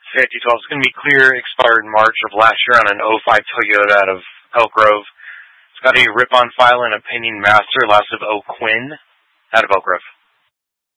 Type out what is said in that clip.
5012 is going to be clear, expired in March of last year on an '05 Toyota out of Elk Grove. It's got a rip-on file and a pending master, last of O'Quinn out of Elk Grove.